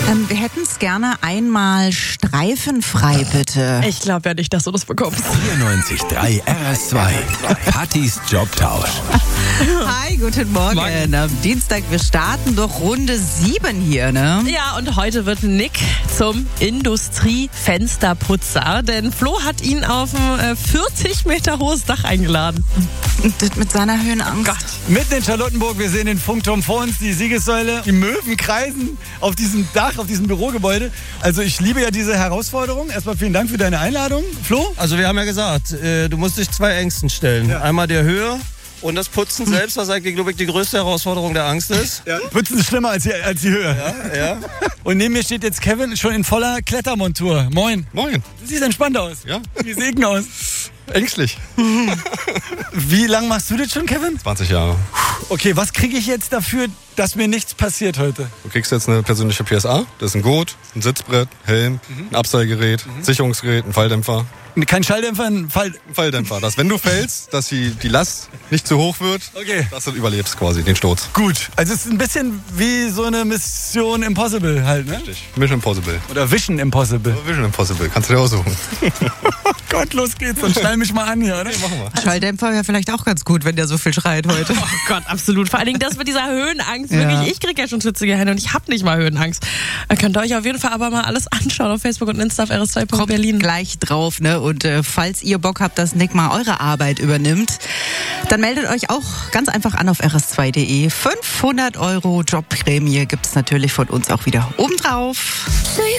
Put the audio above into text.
Wir hätten es gerne einmal streifenfrei, bitte. Ich glaube ja nicht, dass du das bekommst. 94.3 RS2. Partys Jobtausch. Hi, guten Morgen. Am Dienstag, wir starten doch Runde 7 hier, ne? Ja, und heute wird Nick zum Industriefensterputzer, denn Flo hat ihn auf ein 40 Meter hohes Dach eingeladen. Das mit seiner Höhenangst. Gott. Mitten in Charlottenburg, wir sehen den Funkturm vor uns, die Siegessäule, die Möwen kreisen auf diesem Dach, auf diesem Bürogebäude. Also ich liebe ja diese Herausforderung. Erstmal vielen Dank für deine Einladung. Flo? Also wir haben ja gesagt, du musst dich 2 Ängsten stellen. Ja. Einmal der Höhe und das Putzen selbst, was eigentlich, glaube ich, die größte Herausforderung der Angst ist. Ja. Putzen ist schlimmer als die Höhe. Ja. Und neben mir steht jetzt Kevin schon in voller Klettermontur. Moin. Moin. Du siehst entspannt aus. Ja. Wie Segen aus. Ängstlich. Wie lange machst du das schon, Kevin? 20 Jahre. Okay, was kriege ich jetzt dafür, dass mir nichts passiert heute? Du kriegst jetzt eine persönliche PSA. Das ist ein Gurt, ein Sitzbrett, Helm, ein Abseilgerät, Sicherungsgerät, ein Falldämpfer. Kein Schalldämpfer, ein Ein Falldämpfer, dass wenn du fällst, dass die Last nicht zu hoch wird, Okay. dass du überlebst quasi den Sturz. Gut. Also es ist ein bisschen wie so eine Mission Impossible halt, ne? Richtig. Mission Impossible. Oder Vision Impossible. Vision Impossible, kannst du dir aussuchen. Gott, los geht's. Dann schnall mich mal an hier, oder? Machen wir. Schalldämpfer wäre vielleicht auch ganz gut, wenn der so viel schreit heute. Oh Gott, absolut. Vor allen Dingen das mit dieser Höhenangst. Ja. Wirklich, ich kriege ja schon schwitzige Hände und ich habe nicht mal Höhenangst. Da könnt ihr euch auf jeden Fall aber mal alles anschauen auf Facebook und Insta auf rs2.berlin. Gleich drauf, ne? Und falls ihr Bock habt, dass Nick mal eure Arbeit übernimmt, dann meldet euch auch ganz einfach an auf rs2.de. 500 € Jobprämie gibt's natürlich von uns auch wieder obendrauf. So you